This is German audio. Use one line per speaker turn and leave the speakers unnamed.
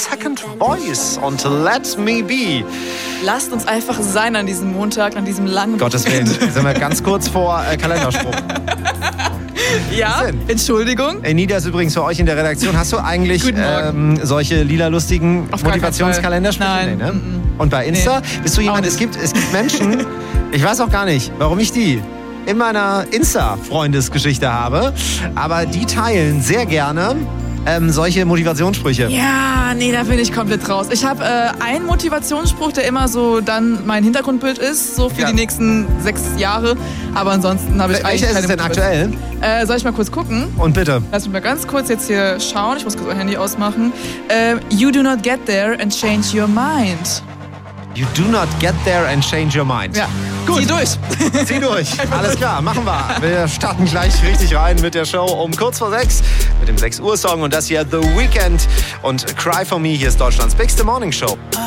Second Voice und Let Me Be.
Lasst uns einfach sein an diesem Montag, an diesem langen
Gottes Willen, sind wir ganz kurz vor Kalenderspruch.
Ja, Entschuldigung.
Nida ist übrigens für euch in der Redaktion. Hast du eigentlich solche lila-lustigen Motivationskalendersprüche?
Nein.
Nee, ne? Und bei Insta bist du jemand, es gibt Menschen, ich weiß auch gar nicht, warum ich die in meiner Insta-Freundesgeschichte habe, aber die teilen sehr gerne solche Motivationssprüche.
Ja, nee, da bin ich komplett raus. Ich habe einen Motivationsspruch, der immer so dann mein Hintergrundbild ist, so für die nächsten 6 Jahre. Aber ansonsten habe ich eigentlich keine.
Welcher ist es denn aktuell?
Soll ich mal kurz gucken?
Und bitte.
Lass mich mal ganz kurz jetzt hier schauen. Ich muss kurz mein Handy ausmachen. You do not get there and change your mind.
You do not get there and change your mind.
Ja.
Gut.
Zieh durch.
Zieh durch. Alles klar, machen wir. Wir starten gleich richtig rein mit der Show um kurz vor 6 mit dem 6 Uhr Song und das hier The Weeknd und Cry For Me. Hier ist Deutschlands Bigste Morning Show.